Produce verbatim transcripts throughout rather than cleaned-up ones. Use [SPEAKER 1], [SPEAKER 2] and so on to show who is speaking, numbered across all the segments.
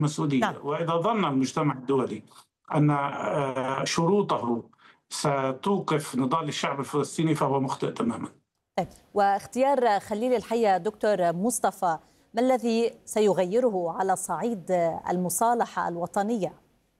[SPEAKER 1] مسؤولية.
[SPEAKER 2] نعم.
[SPEAKER 1] وإذا ظن المجتمع الدولي أن آه، شروطه ستوقف نضال الشعب الفلسطيني فهو مخطئ تماما.
[SPEAKER 2] طيب، واختيار خليل الحية دكتور مصطفى، ما الذي سيغيره على صعيد المصالحة الوطنية؟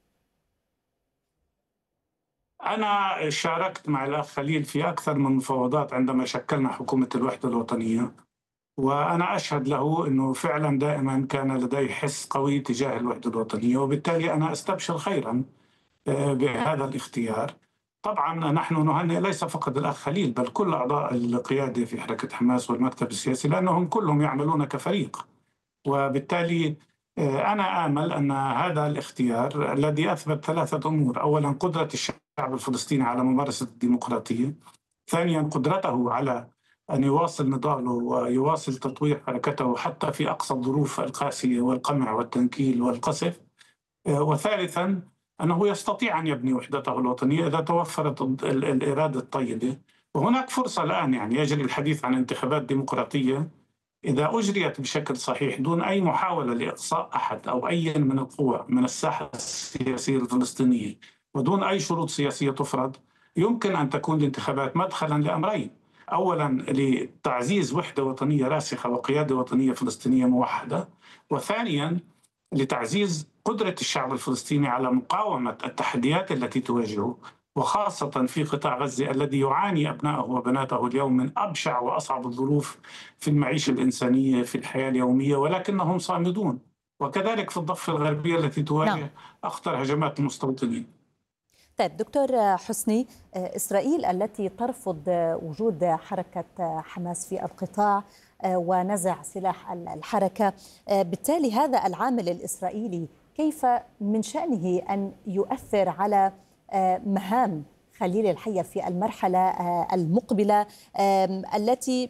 [SPEAKER 1] أنا شاركت مع الأخ خليل في أكثر من مفاوضات عندما شكلنا حكومة الوحدة الوطنية، وأنا أشهد له أنه فعلا دائما كان لديه حس قوي تجاه الوحدة الوطنية، وبالتالي أنا أستبشر خيرا آه، بهذا الاختيار. طبعا نحن نهنئ ليس فقط الأخ خليل بل كل أعضاء القيادة في حركة حماس والمكتب السياسي، لأنهم كلهم يعملون كفريق. وبالتالي آه، أنا آمل أن هذا الاختيار الذي أثبت ثلاثة أمور: أولا قدرة الشعب الفلسطيني على ممارسة الديمقراطية، ثانيا قدرته على أن يواصل نضاله ويواصل تطوير حركته حتى في أقصى الظروف القاسية والقمع والتنكيل والقصف، آه، وثالثا أنه يستطيع أن يبني وحدته الوطنية إذا توفرت ال- الإرادة الطيبة. وهناك فرصة الآن، يعني يجري الحديث عن انتخابات ديمقراطية إذا أجريت بشكل صحيح دون أي محاولة لإقصاء أحد أو أي من القوى من الساحة السياسية الفلسطينية ودون أي شروط سياسية تفرض، يمكن أن تكون الانتخابات مدخلا لأمرين: أولا لتعزيز وحدة وطنية راسخة وقيادة وطنية فلسطينية موحدة، وثانيا لتعزيز قدرة الشعب الفلسطيني على مقاومة التحديات التي تواجهه، وخاصة في قطاع غزة الذي يعاني أبنائه وبناته اليوم من أبشع وأصعب الظروف في المعيشة الإنسانية في الحياة اليومية، ولكنهم صامدون، وكذلك في الضفة الغربية التي
[SPEAKER 2] نعم.
[SPEAKER 1] تواجه أخطر هجمات المستوطنين.
[SPEAKER 2] طيب دكتور حسني، إسرائيل التي ترفض وجود حركة حماس في القطاع ونزع سلاح الحركة، بالتالي هذا العامل الإسرائيلي كيف من شأنه أن يؤثر على مهام خليل الحية في المرحلة المقبلة التي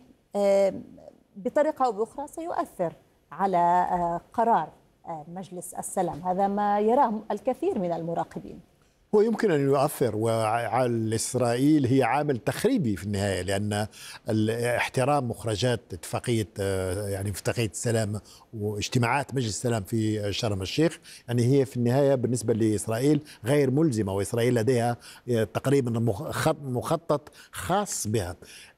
[SPEAKER 2] بطريقة أو بأخرى سيؤثر على قرار مجلس السلام؟ هذا ما يراه الكثير من المراقبين.
[SPEAKER 3] هو يمكن أن يؤثر، وعلى إسرائيل هي عامل تخريبي في النهاية، لأن احترام مخرجات اتفاقية يعني اتفاقية السلام واجتماعات مجلس السلام في شرم الشيخ، يعني هي في النهاية بالنسبة لإسرائيل غير ملزمة، وإسرائيل لديها تقريبا مخطط خاص بها.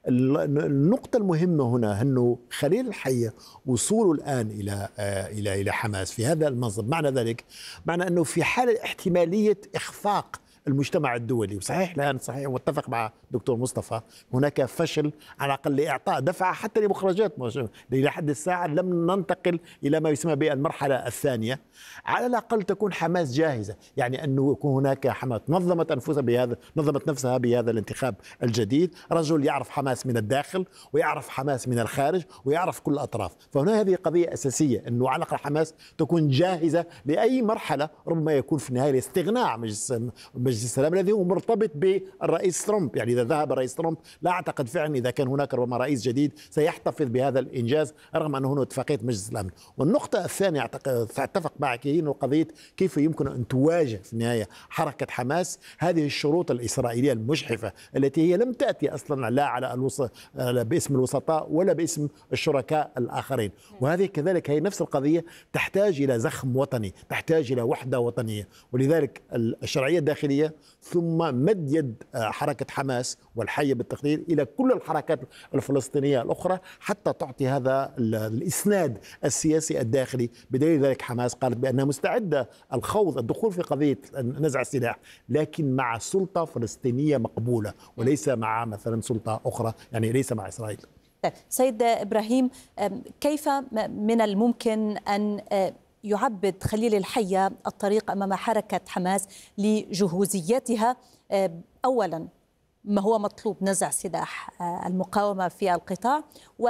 [SPEAKER 3] النقطة المهمة هنا أنه خليل الحية وصوله الآن إلى إلى إلى حماس في هذا المنصب، معنى ذلك معنى أنه في حالة احتمالية إخفاق المجتمع الدولي. وصحيح الآن صحيح واتفق مع دكتور مصطفى هناك فشل على الأقل لإعطاء دفعة حتى لمخرجات، إلى حد الساعة لم ننتقل إلى ما يسمى بالمرحلة الثانية. على الأقل تكون حماس جاهزة، يعني أنه يكون هناك حماس نظمت أنفسها بهذا نظمت نفسها بهذا الانتخاب الجديد، رجل يعرف حماس من الداخل ويعرف حماس من الخارج ويعرف كل الأطراف. فهنا هذه قضية أساسية، أنه على الأقل حماس تكون جاهزة لأي مرحلة ربما يكون في النهاية لاستغناء مجلس مجلس السلام الذي هو مرتبط بالرئيس ترامب. يعني إذا ذهب الرئيس ترامب لا أعتقد فعلا إذا كان هناك ربما رئيس جديد سيحتفظ بهذا الإنجاز رغم أنه هنا اتفاقية مجلس الأمن. والنقطة الثانية أعتقد أتفق معك هي قضية كيف يمكن أن تواجه في النهاية حركة حماس هذه الشروط الإسرائيلية المجحفة التي هي لم تأتي أصلا لا على الوص... باسم الوسطاء ولا باسم الشركاء الآخرين. وهذه كذلك هي نفس القضية تحتاج إلى زخم وطني، تحتاج إلى وحدة وطنية. ولذلك الشرعية الداخلية ثم مد يد حركة حماس والحية بالتقدير إلى كل الحركات الفلسطينية الأخرى حتى تعطي هذا الإسناد السياسي الداخلي. بدليل ذلك حماس قالت بأنها مستعدة الخوض الدخول في قضية نزع السلاح، لكن مع سلطة فلسطينية مقبولة وليس مع مثلا سلطة أخرى، يعني ليس مع إسرائيل.
[SPEAKER 2] سيد إبراهيم، كيف من الممكن أن يعبد خليل الحية الطريق أمام حركة حماس لجهوزيتها؟ أولا ما هو مطلوب نزع سلاح المقاومة في القطاع،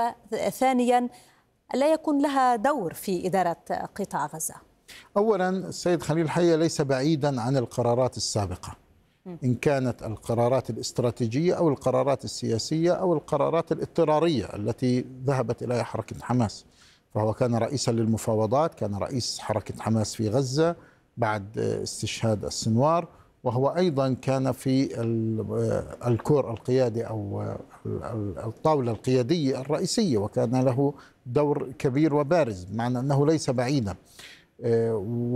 [SPEAKER 2] وثانيا لا يكون لها دور في إدارة قطاع غزة.
[SPEAKER 4] أولا السيد خليل الحية ليس بعيدا عن القرارات السابقة، إن كانت القرارات الاستراتيجية أو القرارات السياسية أو القرارات الاضطرارية التي ذهبت إليها حركة حماس. فهو كان رئيسا للمفاوضات، كان رئيس حركة حماس في غزة بعد استشهاد السنوار، وهو أيضا كان في الكور القيادي أو الطاولة القيادية الرئيسية، وكان له دور كبير وبارز، معنى أنه ليس بعيدا.